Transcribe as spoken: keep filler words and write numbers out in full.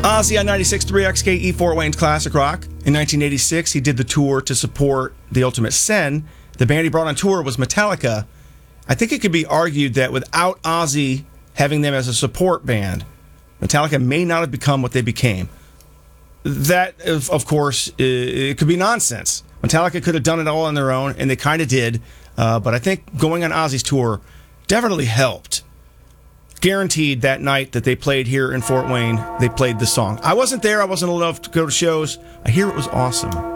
Ozzy on ninety-six point three X K E Fort Wayne's Classic Rock. In nineteen eighty-six, he did the tour to support The Ultimate Sin. The band he brought on tour was Metallica. I think it could be argued that without Ozzy having them as a support band, Metallica may not have become what they became. That, of course, it could be nonsense. Metallica could have done it all on their own, and they kind of did. Uh, but I think going on Ozzy's tour definitely helped. Guaranteed that night that they played here in Fort Wayne, they played the song. I wasn't there. I wasn't old enough to go to shows. I hear it was awesome.